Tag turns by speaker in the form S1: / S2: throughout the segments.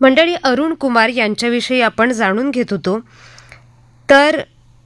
S1: मंडळी, अरुण कुमार यांच्याविषयी आपण जाणून घेत होतो. तर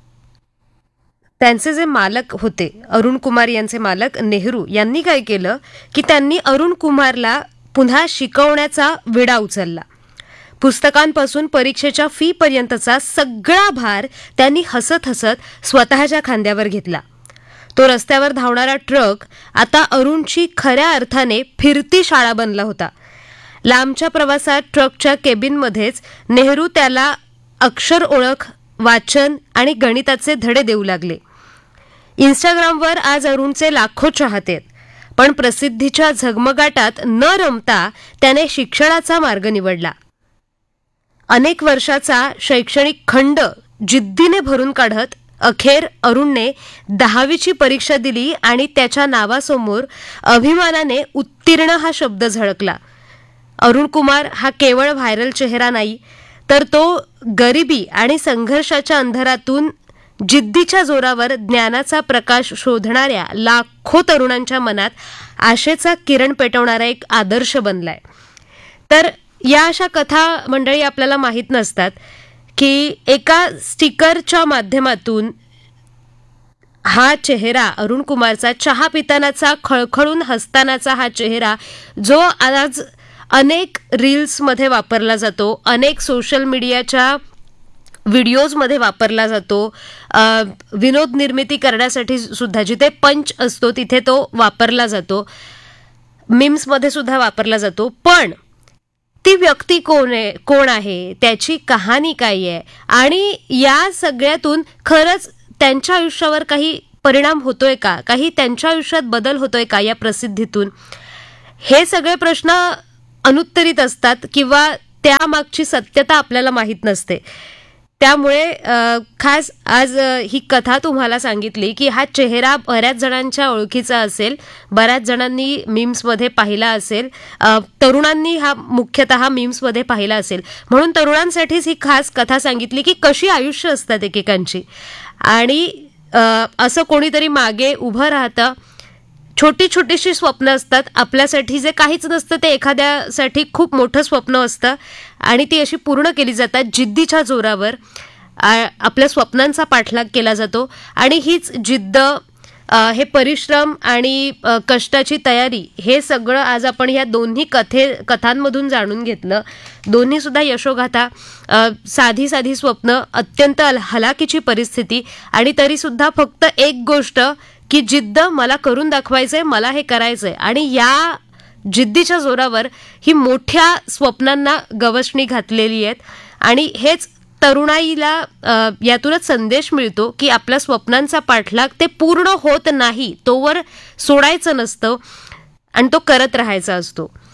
S1: त्यांचे जे मालक होते, अरुण कुमार यांचे मालक नेहरू यांनी काय केलं की त्यांनी अरुण कुमारला पुन्हा शिकवण्याचा विडा उचलला. पुस्तकांपासून परीक्षेच्या फी पर्यंतचा सगळा भार त्यांनी हसत हसत स्वतःच्या खांद्यावर घेतला. तो रस्त्यावर धावणारा ट्रक आता अरुणची खऱ्या अर्थाने फिरती शाळा बनला होता. लांबच्या प्रवासात ट्रकच्या केबिनमध्येच नेहरू त्याला अक्षर ओळख, वाचन आणि गणिताचे धडे देऊ लागले. इंस्टाग्रामवर आज अरुणचे लाखो चाहते आहेत, पण प्रसिद्धीच्या झगमगाटात न रमता त्याने शिक्षणाचा मार्ग निवडला. अनेक वर्षाचा शैक्षणिक खंड जिद्दीने भरून काढत अखेर अरुणने 10वीची परीक्षा दिली आणि त्याच्या नावासमोर अभिमानाने उत्तीर्ण हा शब्द झळकला. अरुण कुमार हा केवळ व्हायरल चेहरा नाही, तर तो गरिबी आणि संघर्षाच्या अंधारातून जिद्दीच्या जोरावर ज्ञानाचा प्रकाश शोधणाऱ्या लाखो तरुणांच्या मनात आशेचा किरण पेटवणारा एक आदर्श बनलाय. तर या अशा कथा मंडळी आपल्याला माहीत नसतात की एका स्टिकरच्या माध्यमातून हा चेहरा अरुण कुमारचा, चहा पितानाचा, खळखळून हसतानाचा हा चेहरा जो आज अनेक रील्समध्ये वापरला जातो, अनेक सोशल मीडियाच्या व्हिडिओजमध्ये वापरला जातो, विनोद निर्मिती करण्यासाठी सुद्धा जिथे पंच असतो तिथे तो वापरला जातो, मीम्समध्ये सुद्धा वापरला जातो. पण ती व्यक्ती कोण आहे, त्याची कहाणी काय आहे आणि या सगळ्यातून खरंच त्यांच्या आयुष्यावर काही परिणाम होतोय का, काही त्यांच्या आयुष्यात बदल होतोय का या प्रसिद्धीतून, हे सगळे प्रश्न अनुत्तरित असतात किंवा त्यामागची सत्यता आपल्याला माहीत नसते. त्यामुळे खास आज ही कथा तुम्हाला सांगितली की हा चेहरा बऱ्याच जणांच्या ओळखीचा असेल, बऱ्याच जणांनी मीम्समध्ये पाहिला असेल, तरुणांनी हा मुख्यतः मीम्समध्ये पाहिला असेल, म्हणून तरुणांसाठीच ही खास कथा सांगितली की कशी आयुष्य असतात एकेकांची आणि असं कोणीतरी मागे उभं राहतं. छोटी छोटीशी स्वप्न असतात आपल्यासाठी, जे काहीच नसतं ते एखाद्यासाठी खूप मोठं स्वप्न असतं आणि ती अशी पूर्ण केली जातात. जिद्दीच्या जोरावर आपल्या स्वप्नांचा पाठलाग केला जातो आणि हीच जिद्द, हे परिश्रम आणि कष्टाची तयारी, हे सगळं आज आपण ह्या दोन्ही कथांमधून जाणून घेतलं. दोन्ही सुद्धा यशोगाथा, साधी साधी स्वप्न, अत्यंत हलाखीची परिस्थिती आणि तरीसुद्धा फक्त एक गोष्ट की जिद्द, मला करून दाखवायचंय, मला हे करायचंय आणि या जिद्दीच्या जोरावर ही मोठ्या स्वप्नांना गवसणी घातलेली आहेत. आणि हेच तरुणाईला यातूनच संदेश मिळतो की आपल्या स्वप्नांचा पाठलाग ते पूर्ण होत नाही तोवर सोडायचं नसतं आणि तो करत राहायचा असतो.